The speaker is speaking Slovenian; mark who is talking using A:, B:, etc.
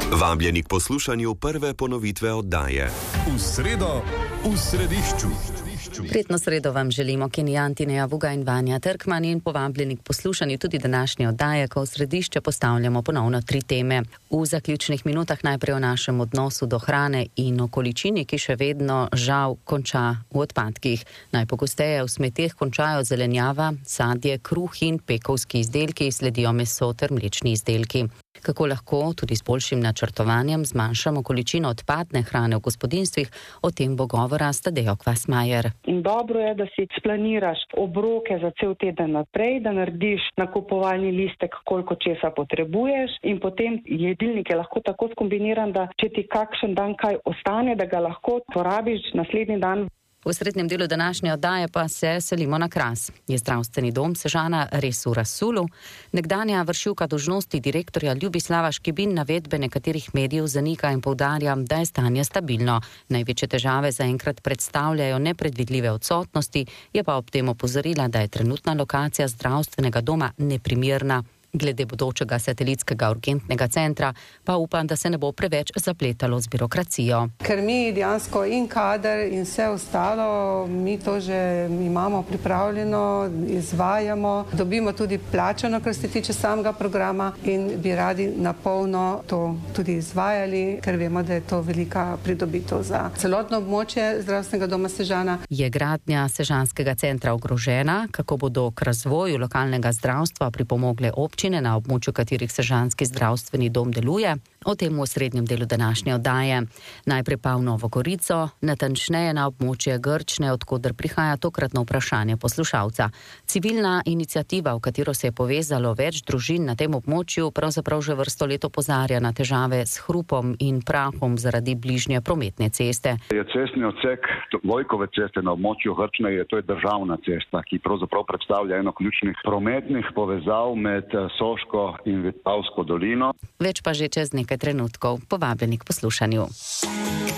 A: Vabljeni k poslušanju prve ponovitve oddaje.
B: V sredo, v središču.
C: Prijetno sredo vam želimo Kenija Antineja Vuga in Vanja Trkman in povabljeni k poslušanju tudi današnje oddaje, ko v središče postavljamo ponovno 3 teme. V zaključnih minutah najprej o našem odnosu do hrane in o količini, ki še vedno žal konča v odpadkih. Najpogosteje v smeteh končajo zelenjava, sadje, kruh in pekovski izdelki, sledijo meso ter mlečni izdelki. Kako lahko tudi s boljšim načrtovanjem zmanjšamo količino odpadne hrane v gospodinjstvih, o tem bo govora s Tadejo Kvasmajer.
D: In dobro je, da si splaniraš obroke za cel teden naprej, da narediš nakupovalni listek, koliko česa potrebuješ, in potem jedilnik je lahko tako skombiniran, da če ti kakšen dan kaj ostane, da ga lahko porabiš naslednji dan.
C: V srednjem delu današnje oddaje pa se selimo na Kras. Je zdravstveni dom Sežana res v razsulu? Nekdanja vršilka dolžnosti direktorja Ljubislava Škebin navedbe nekaterih medijev zanika in poudarja, da je stanje stabilno. Največje težave zaenkrat predstavljajo nepredvidljive odsotnosti, je pa ob tem opozorila, da je trenutna lokacija zdravstvenega doma neprimerna. Glede bodočega satelitskega urgentnega centra pa upam, da se ne bo preveč zapletalo z birokracijo.
E: Ker mi dejansko in kader in vse ostalo, mi to že imamo pripravljeno, izvajamo, dobimo tudi plačano, kar se tiče samega programa, in bi radi na polno to tudi izvajali, ker vemo, da je to velika pridobitev za celotno območje zdravstvenega doma Sežana.
C: Je gradnja sežanskega centra ogrožena? Kako bodo k razvoju lokalnega zdravstva pripomogle občine, na območju katerih sežanski zdravstveni dom deluje? O tem v srednjem delu današnje oddaje. Najprej pa v Novo Gorico, natančneje na območje Grčne, odkoder prihaja tokratno vprašanje poslušalca. Civilna iniciativa, v katero se je povezalo več družin na tem območju, pravzaprav že vrsto let opozarja na težave s hrupom in prahom zaradi bližnje prometne ceste.
F: Je cestni odsek Vojkove ceste na območju Grčne, to je državna cesta, ki pravzaprav predstavlja eno ključnih prometnih povezav med Soško in Vipavsko dolino.
C: Več pa že čez nekaj trenutkov. Povabljeni k poslušanju.